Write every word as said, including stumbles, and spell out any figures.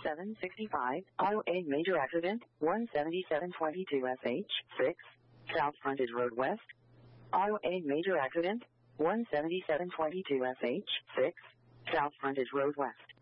seven sixty-five, Auto A major accident, one seventy-seven twenty-two S H, six, South Frontage Road West. Auto A major accident, one seventy-seven twenty-two S H, six, South Frontage Road West.